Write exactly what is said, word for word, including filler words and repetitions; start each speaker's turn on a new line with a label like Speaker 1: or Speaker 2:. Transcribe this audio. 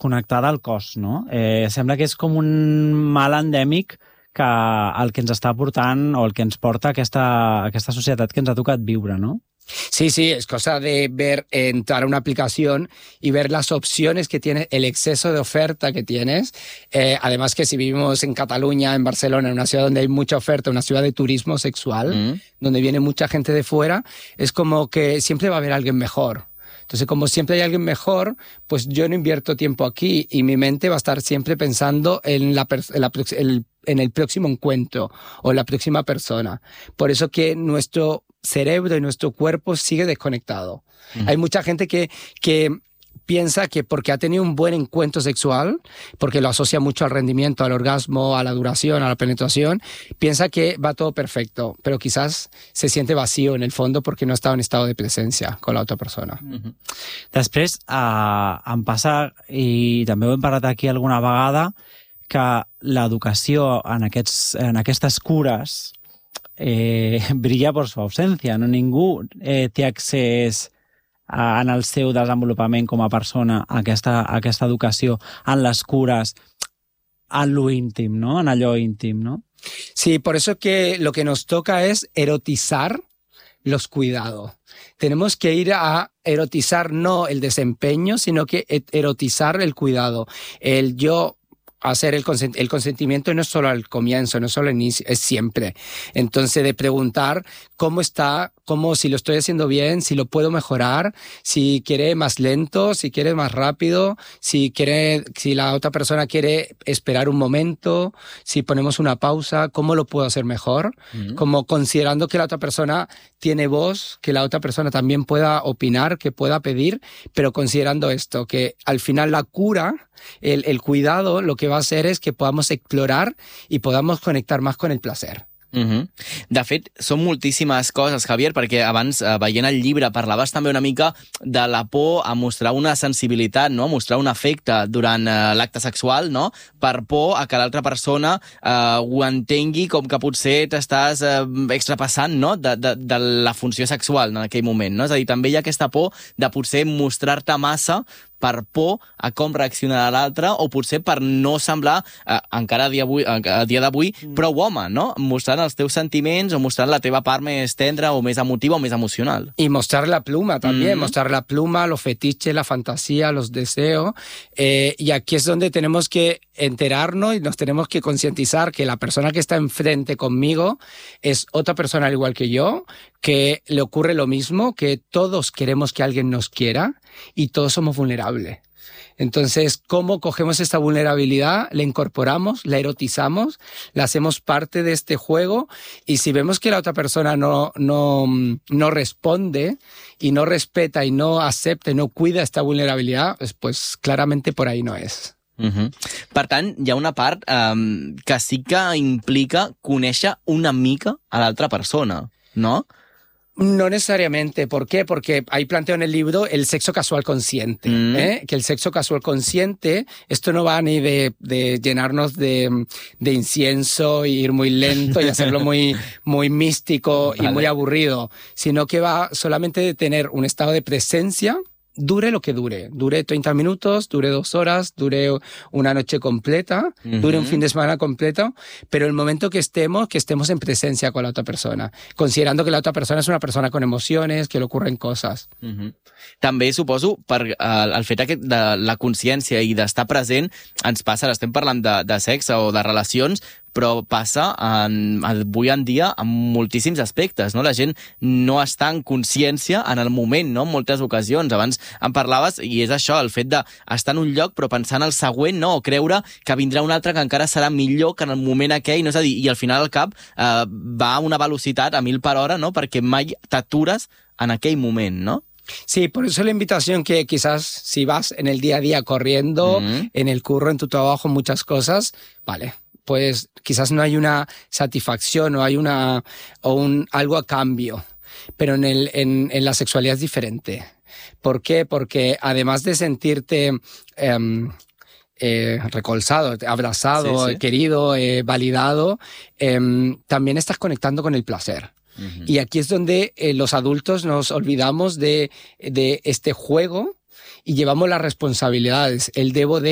Speaker 1: desconnectar del cos, no? Eh, sembla que és com un mal endèmic que el que ens està portant o el que ens porta a aquesta, a aquesta societat que ens ha tocat viure, no?
Speaker 2: Sí, sí, es cosa de ver, entrar a una aplicación y ver las opciones que tiene, el exceso de oferta que tienes. Eh, además que si vivimos en Cataluña, en Barcelona, en una ciudad donde hay mucha oferta, una ciudad de turismo sexual, mm. donde viene mucha gente de fuera, es como que siempre va a haber alguien mejor. Entonces, como siempre hay alguien mejor, pues yo no invierto tiempo aquí y mi mente va a estar siempre pensando en, la, en, la, el, en el próximo encuentro o en la próxima persona. Por eso que nuestro cerebro y nuestro cuerpo sigue desconectado. Mm. Hay mucha gente que, que piensa que porque ha tenido un buen encuentro sexual, porque lo asocia mucho al rendimiento, al orgasmo, a la duración, a la penetración, piensa que va todo perfecto, pero quizás se siente vacío en el fondo porque no estaba en estado de presencia con la otra persona.
Speaker 1: Mm-hmm. Després, eh, em passa, i també ho hem parlat aquí alguna vegada, que l'educació en, aquests, en aquestes cures eh, brilla per su ausència. No? Ningú eh, té accés a, en el seu desenvolupament com a persona a aquesta, a aquesta educació, en les cures, en lo íntim, ¿no? En allò íntim, ¿no?
Speaker 2: Sí, por eso que lo que nos toca es erotizar los cuidados. Tenemos que ir a erotizar no el desempeño, sino que erotizar el cuidado. El yo hacer el, consent el consentimiento no es solo al comienzo, no es solo al inicio, es siempre. Entonces, de preguntar cómo está, cómo, si lo estoy haciendo bien, si lo puedo mejorar, si quiere más lento, si quiere más rápido, si quiere, si la otra persona quiere esperar un momento, si ponemos una pausa, cómo lo puedo hacer mejor, uh-huh. como considerando que la otra persona tiene voz, que la otra persona también pueda opinar, que pueda pedir, pero considerando esto, que al final la cura, el, el cuidado, lo que va a hacer es que podamos explorar y podamos conectar más con el placer.
Speaker 3: Uh-huh. De fet, són moltíssimes coses, Javier, perquè abans, eh, veient el llibre, parlaves també una mica de la por a mostrar una sensibilitat, no? A mostrar un afecte durant eh, l'acte sexual, no? Per por a que l'altra persona eh, ho entengui com que potser t'estàs eh, extrapassant, no? De, de, de la funció sexual en aquell moment, no? És a dir, també hi ha aquesta por de potser mostrar-te massa per por a com reaccionarà l'altre o potser per no semblar, eh, encara a dia, avui, a dia d'avui, mm. prou home, no? Mostrant els teus sentiments o mostrant la teva part més tendra o més emotiva o més emocional.
Speaker 2: Y mostrar la pluma también, mm. mostrar la pluma, los fetiches, la fantasía, los deseos. Eh, y aquí es donde tenemos que enterarnos y nos tenemos que concientizar que la persona que está enfrente conmigo es otra persona al igual que yo, que le ocurre lo mismo, que todos queremos que alguien nos quiera y todos somos vulnerables. Entonces, ¿cómo cogemos esta vulnerabilidad? La incorporamos, la erotizamos, la hacemos parte de este juego y si vemos que la otra persona no, no, no responde y no respeta y no acepta y no cuida esta vulnerabilidad, pues, pues claramente por ahí no es.
Speaker 3: Uh-huh. Per tant, hi ha una part um, que sí que implica conèixer una mica a l'altra persona, no?
Speaker 2: No necesariamente. ¿Por qué? Porque ahí planteo en el libro el sexo casual consciente. Mm. ¿eh? Que el sexo casual consciente, esto no va ni de, de llenarnos de, de incienso y ir muy lento y hacerlo muy, muy místico vale. y muy aburrido, sino que va solamente de tener un estado de presencia, dure lo que dure, dure treinta minutos, dure dos horas, dure una noche completa, uh-huh. dure un fin de semana completo, pero el momento que estemos, que estemos en presencia con la otra persona, considerando que la otra persona es una persona con emociones, que le ocurren cosas.
Speaker 3: Uh-huh. També suposo, per uh, el fet aquest de la consciència i d'estar present, ens passa, estem parlant de, de sexe o de relacions, però passa en, avui en dia en moltíssims aspectes, no? La gent no està en consciència en el moment, no? En moltes ocasions. Abans en parlaves, i és això, el fet d'estar en un lloc però pensar en el següent, no? O creure que vindrà un altre que encara serà millor que en el moment aquell, no? És a dir, i al final al cap eh, va a una velocitat a mil per hora, no? Perquè mai t'atures en aquell moment, no?
Speaker 2: Sí, por eso la invitación que quizás si vas en el día a día corriendo, mm-hmm. en el curro, en tu trabajo, muchas cosas, vale, pues quizás no hay una satisfacción o hay una o un algo a cambio, pero en el en, en la sexualidad es diferente. ¿Por qué? Porque además de sentirte eh, eh, recolzado, abrazado, sí, sí. querido, eh, validado, eh, también estás conectando con el placer. Uh-huh. Y aquí es donde eh, los adultos nos olvidamos de, de este juego y llevamos las responsabilidades. El debo de